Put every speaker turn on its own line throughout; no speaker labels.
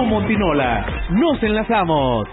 Gustavo Montinola. Nos enlazamos.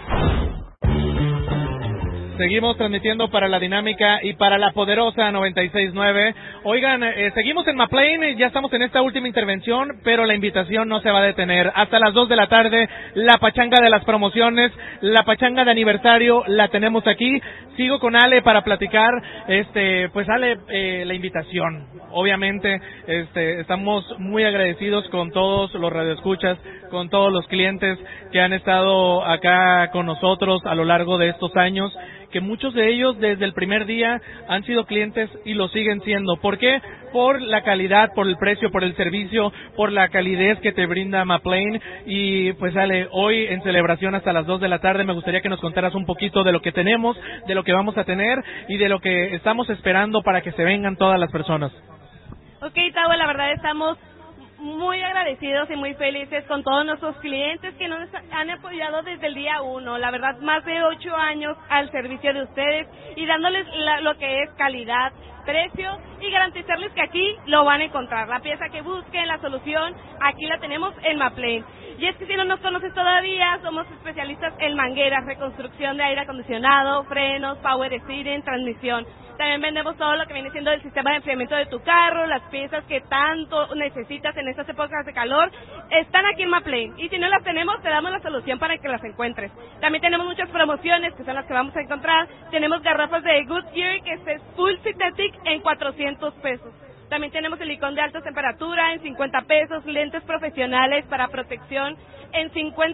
Seguimos transmitiendo para la Dinámica y para la Poderosa 96.9. Oigan, seguimos en McLean, ya estamos en esta última intervención, pero la invitación no se va a detener. Hasta las 2 de la tarde, la pachanga de las promociones, la pachanga de aniversario, la tenemos aquí. Sigo con Ale para platicar. Pues Ale, la invitación. Obviamente, estamos muy agradecidos con todos los radioescuchas, con todos los clientes que han estado acá con nosotros a lo largo de estos años, que muchos de ellos desde el primer día han sido clientes y lo siguen siendo. ¿Por qué? Por la calidad, por el precio, por el servicio, por la calidez que te brinda McLean. Y pues Ale, hoy en celebración hasta las 2 de la tarde me gustaría que nos contaras un poquito de lo que tenemos, de lo que vamos a tener y de lo que estamos esperando para que se vengan todas las personas.
Ok, Tavo, la verdad estamos muy agradecidos y muy felices con todos nuestros clientes que nos han apoyado desde el día 1. La verdad, más de 8 años al servicio de ustedes y dándoles lo que es calidad, precio y garantizarles que aquí lo van a encontrar. La pieza que busquen, la solución, aquí la tenemos en McLean. Y es que si no nos conoces todavía, somos especialistas en mangueras, reconstrucción de aire acondicionado, frenos, power steering, transmisión. También vendemos todo lo que viene siendo el sistema de enfriamiento de tu carro, las piezas que tanto necesitas en estas épocas de calor, están aquí en McLean. Y si no las tenemos, te damos la solución para que las encuentres. También tenemos muchas promociones, que son las que vamos a encontrar. Tenemos garrafas de Goodyear, que es full synthetic, en 400 pesos. También tenemos silicón de alta temperatura en 50 pesos, lentes profesionales para protección en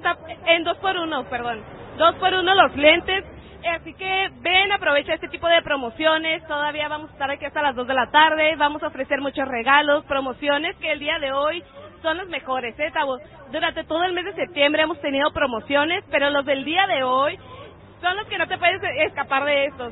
2x1, 2x1 los lentes. Así que ven, aprovecha este tipo de promociones. Todavía vamos a estar aquí hasta las 2 de la tarde. Vamos a ofrecer muchos regalos, promociones que el día de hoy son los mejores, Tavo. Durante todo el mes de septiembre hemos tenido promociones, pero los del día de hoy son los que no te puedes escapar de estos.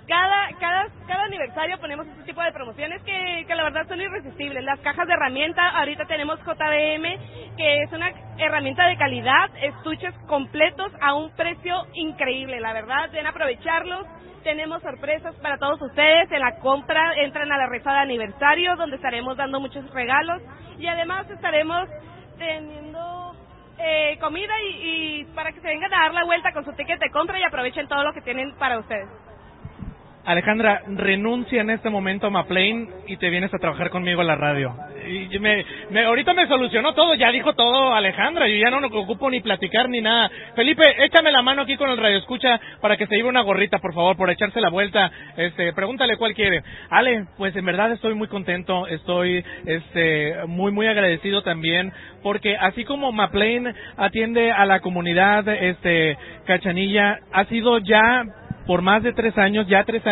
Cada aniversario ponemos este tipo de promociones que la verdad son irresistibles. Las cajas de herramienta, ahorita tenemos JBM, que es una herramienta de calidad, estuches completos a un precio increíble, la verdad, ven a aprovecharlos. Tenemos sorpresas para todos ustedes en la compra, entran a la rifa de aniversario, donde estaremos dando muchos regalos, y además estaremos teniendo comida y para que se vengan a dar la vuelta con su ticket de compra y aprovechen todo lo que tienen para ustedes.
Alejandra, renuncia en este momento a McLean y te vienes a trabajar conmigo en la radio. Y ahorita me solucionó todo, ya dijo todo Alejandra, yo ya no ocupo ni platicar ni nada. Felipe, échame la mano aquí con el radio escucha para que se lleve una gorrita, por favor, por echarse la vuelta. Pregúntale cuál quiere. Ale, pues en verdad estoy muy contento, estoy muy agradecido también, porque así como McLean atiende a la comunidad Cachanilla, ha sido ya por más de 3 años,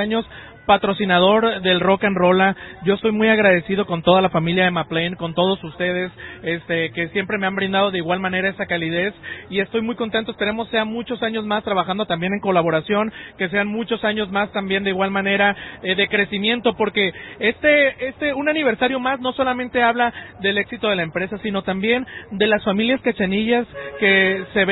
patrocinador del Rock and Roll. Yo estoy muy agradecido con toda la familia de McLean, con todos ustedes, que siempre me han brindado de igual manera esa calidez, y estoy muy contento. Esperemos sean muchos años más trabajando también en colaboración, que sean muchos años más también de igual manera de crecimiento, porque un aniversario más no solamente habla del éxito de la empresa, sino también de las familias cachanillas que se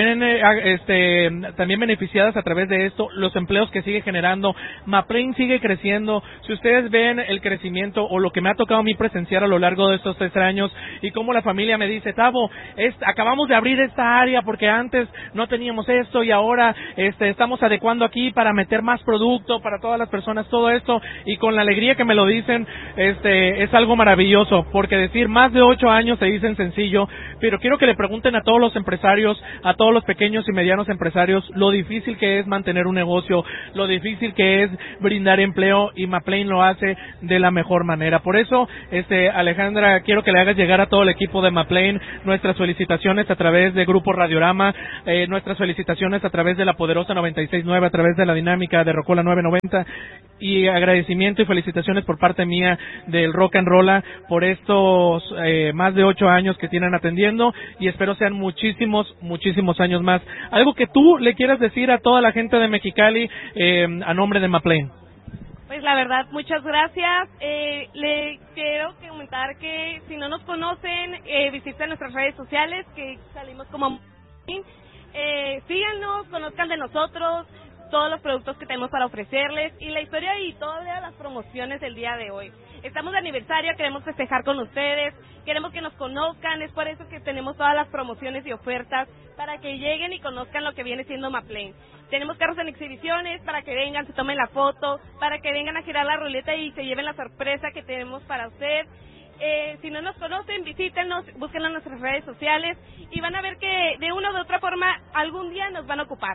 ven también beneficiadas a través de esto, los empleos que sigue generando. McLean sigue creciendo. Si ustedes ven el crecimiento o lo que me ha tocado a mí presenciar a lo largo de estos 3 años, y cómo la familia me dice: Tavo, acabamos de abrir esta área porque antes no teníamos esto y ahora estamos adecuando aquí para meter más producto para todas las personas, todo esto, y con la alegría que me lo dicen, es algo maravilloso, porque decir más de 8 años se dicen sencillo, pero quiero que le pregunten a todos los empresarios, a todos los pequeños y medianos empresarios, lo difícil que es mantener un negocio, lo difícil que es brindar empleo, y McLean lo hace de la mejor manera. Por eso, Alejandra, quiero que le hagas llegar a todo el equipo de McLean nuestras felicitaciones a través de Grupo Radiorama, nuestras felicitaciones a través de la Poderosa 96.9, a través de la Dinámica de Rocola 990, y agradecimiento y felicitaciones por parte mía del Rock and Roll por estos más de 8 años que tienen atendiendo, y espero sean muchísimos años más. Algo que tú le quieras decir a toda la gente de Mexicali a nombre de McLean.
Pues la verdad, muchas gracias. Le quiero comentar que si no nos conocen, visiten nuestras redes sociales, que salimos como síganos, conozcan de nosotros, todos los productos que tenemos para ofrecerles y la historia y todas las promociones del día de hoy. Estamos de aniversario, queremos festejar con ustedes, queremos que nos conozcan, es por eso que tenemos todas las promociones y ofertas para que lleguen y conozcan lo que viene siendo McLean. Tenemos carros en exhibiciones para que vengan, se tomen la foto, para que vengan a girar la ruleta y se lleven la sorpresa que tenemos para usted. Si no nos conocen, visítenos, búsquenlo en nuestras redes sociales y van a ver que de una u otra forma algún día nos van a ocupar.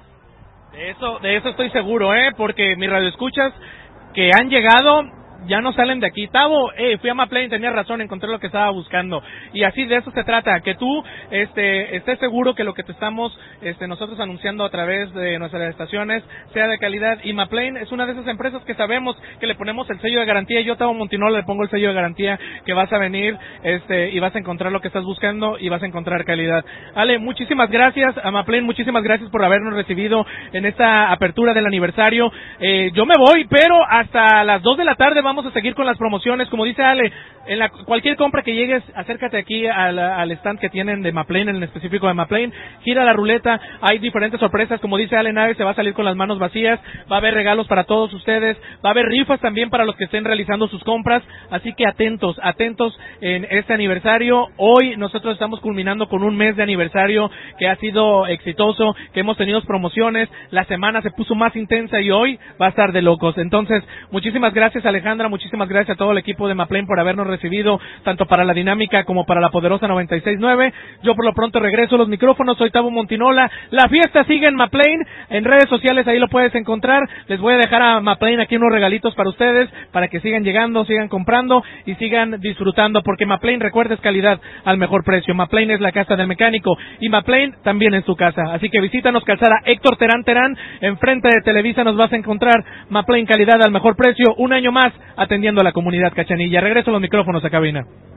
De eso estoy seguro, porque mis radioescuchas que han llegado ya no salen de aquí. Tavo, fui a McLean, tenía razón, encontré lo que estaba buscando. Y así de eso se trata, que tú estés seguro que lo que te estamos nosotros anunciando a través de nuestras estaciones sea de calidad. Y McLean es una de esas empresas que sabemos que le ponemos el sello de garantía. Yo, Tavo Montinola, le pongo el sello de garantía que vas a venir y vas a encontrar lo que estás buscando y vas a encontrar calidad. Ale, muchísimas gracias a McLean, muchísimas gracias por habernos recibido en esta apertura del aniversario. Yo me voy, pero hasta las 2 de la tarde vamos a seguir con las promociones. Como dice Ale, cualquier compra que llegues, acércate aquí al stand que tienen de McLean, en el específico de McLean, gira la ruleta, hay diferentes sorpresas. Como dice Ale, nadie se va a salir con las manos vacías, va a haber regalos para todos ustedes, va a haber rifas también para los que estén realizando sus compras, así que atentos en este aniversario. Hoy nosotros estamos culminando con un mes de aniversario que ha sido exitoso, que hemos tenido promociones, la semana se puso más intensa y hoy va a estar de locos. Entonces, muchísimas gracias, Alejandra, muchísimas gracias a todo el equipo de McLean por habernos recibido, tanto para la dinámica como para la poderosa 96.9. Yo por lo pronto regreso los micrófonos, soy Tavo Montinola. La fiesta sigue en McLean, en redes sociales ahí lo puedes encontrar. Les voy a dejar a McLean aquí unos regalitos para ustedes, para que sigan llegando, sigan comprando y sigan disfrutando, porque McLean, recuerda, es calidad al mejor precio. McLean es la casa del mecánico y McLean también es su casa. Así que visítanos, calzada Héctor Terán, enfrente de Televisa nos vas a encontrar. McLean, calidad al mejor precio, un año más atendiendo a la comunidad Cachanilla. Regreso los micrófonos a cabina.